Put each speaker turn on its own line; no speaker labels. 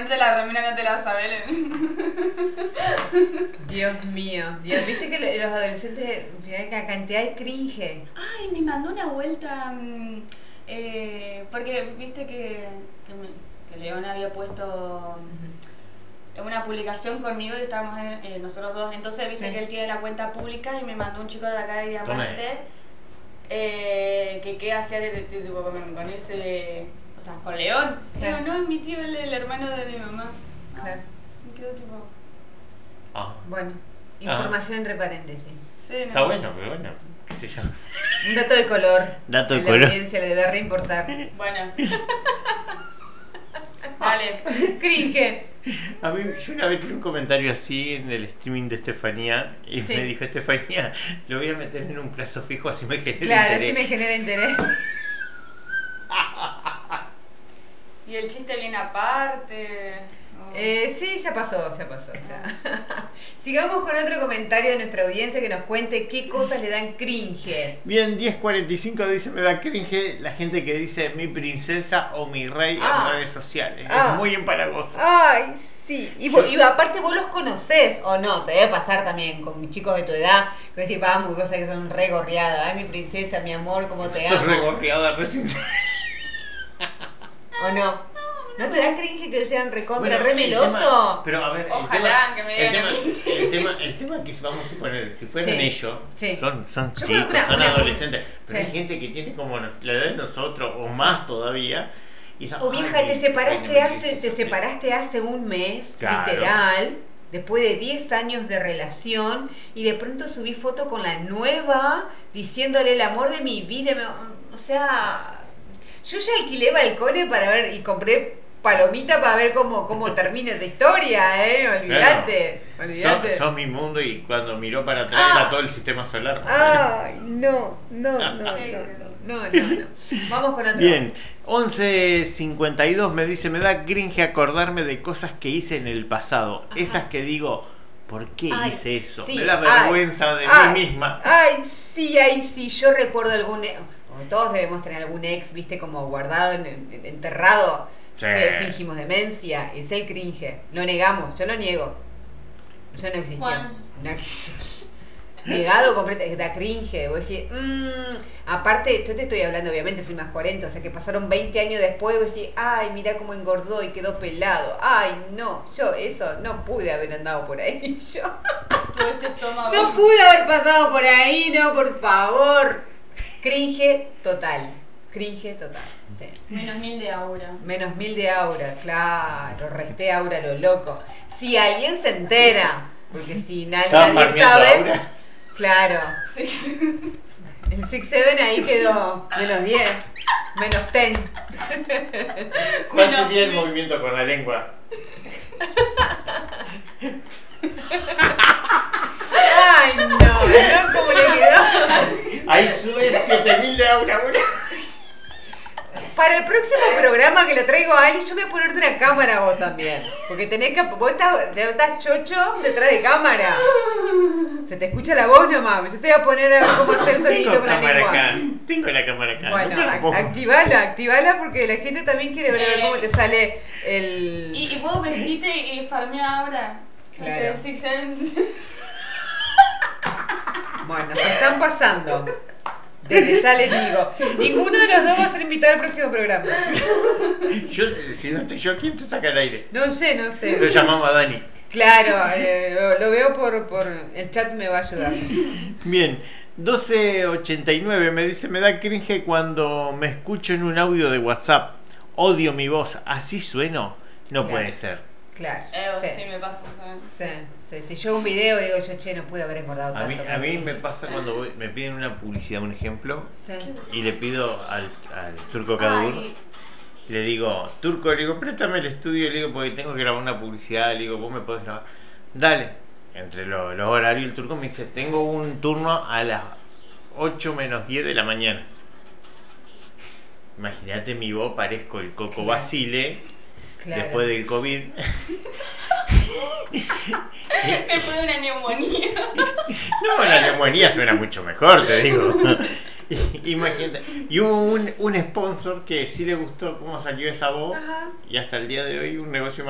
ponerte la remera no te la vas a ver.
Dios mío. ¿Viste que los adolescentes, la cantidad de cringe?
Ay, me mandó una vuelta. Porque viste que León había puesto una publicación conmigo y estábamos nosotros dos. Entonces viste que él tiene la cuenta pública y me mandó un chico de acá de Diamante que qué hacía tipo, con ese. O sea, con León. Claro. Digo, no, es mi tío, el hermano de mi mamá. Claro. Me quedó tipo.
Bueno, información entre paréntesis.
Sí, no.
Está bueno, pero bueno. ¿Qué sé yo?
Un dato de color.
Dato de
la
color.
audiencia le debe reimportar.
Bueno. Vale.
Cringe.
A mí, yo una vez vi un comentario así en el streaming de Estefanía y me dijo, Estefanía, lo voy a meter en un plazo fijo así me genera interés.
Claro, así me genera interés.
Y el chiste viene aparte.
Sí, ya pasó. Sigamos con otro comentario de nuestra audiencia que nos cuente qué cosas le dan cringe.
Bien, 10:45 dice, me da cringe la gente que dice mi princesa o mi rey en redes sociales. Es muy empalagoso.
Ay, sí. Y aparte vos los conocés, o no, te debe pasar también con chicos de tu edad, que decís, vamos, cosas que son re gorriadas. Ay, mi princesa, mi amor, cómo te amo.
Sos re gorriada, re sincera.
¿O no? ¿No te da cringe que sean recontra re meloso?
Pero a ver,
ojalá que me digan
el tema que vamos a suponer, si fueran ellos, son
yo
chicos, son adolescentes, pero
sí.
hay gente que tiene como la edad de nosotros, o más todavía. Y
o vieja, te separaste hace un mes, claro. Literal, después de 10 años de relación, y de pronto subí foto con la nueva, diciéndole el amor de mi vida, o sea... Yo ya alquilé balcones para ver y compré palomita para ver cómo termina esa historia, olvídate.
Sos mi mundo y cuando miró para atrás era todo el sistema solar.
Ay, no. Vamos con otro.
Bien, 11:52 me dice, me da cringe acordarme de cosas que hice en el pasado. Ajá. Esas que digo, ¿por qué hice eso? Sí, me da vergüenza de mí misma.
Ay, sí, yo recuerdo algún... Todos debemos tener algún ex, viste, como guardado, enterrado, que fingimos demencia, es el cringe. Lo negamos, yo lo niego. Eso no existió. Negado completamente, da cringe. Vos decís, aparte, yo te estoy hablando, obviamente, soy más 40, o sea que pasaron 20 años después, vos decís, ay, mirá cómo engordó y quedó pelado. Ay, no, yo eso no pude haber andado por ahí. Yo no pude haber pasado por ahí, no, por favor. Cringe total, sí.
Menos 1000 de aura.
Menos 1000 de aura, claro, resté aura lo loco. Si alguien se entera, porque si nadie sabe, aura. Claro. El 6-7 ahí quedó menos 10, menos 10.
¿Cuál sería el movimiento con la lengua?
Ay, no, ¿cómo le quedó?
Ahí sube 7000 de aura.
Para el próximo programa que lo traigo a Ali, yo voy a ponerte una cámara vos también. Porque vos estás chocho detrás de cámara. Se te escucha la voz nomás. Yo te voy a poner a ver cómo hacer el sonido con la lengua.
Tengo la cámara acá.
Bueno, activala porque la gente también quiere ver cómo te sale el...
Y vos vestite y farmea ahora.
Claro. Bueno, se están pasando. Desde ya les digo, ninguno de los dos va a ser invitado al próximo programa.
Si no estoy yo, ¿quién te saca el aire?
No sé.
Lo llamamos a Dani.
Claro, lo veo por el chat, me va a ayudar.
Bien, 12:89 me dice, me da cringe cuando me escucho en un audio de WhatsApp. Odio mi voz, ¿así sueno? No puede ser.
Claro. Sí, me pasa también.
Sí. Si yo un video digo yo, no pude haber engordado tanto.
A mí me pasa cuando me piden una publicidad, un ejemplo, y le pido al Turco Cadur, le digo, Turco, préstame el estudio, le digo, porque tengo que grabar una publicidad, le digo, vos me podés grabar. Dale. Entre los horarios, el Turco me dice, tengo un turno a las 8 menos 10 de la mañana. Imagínate mi voz, parezco el Coco Basile. Claro. Después del COVID.
Después de una neumonía.
No, la neumonía suena mucho mejor, te digo. Imagínate. Y hubo un sponsor que sí le gustó cómo salió esa voz. Ajá. Y hasta el día de hoy un negocio